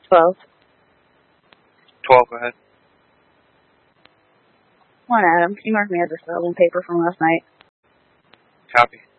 12. 12, go ahead. Come on, Adam. Can you mark me as a stolen paper from last night? Copy.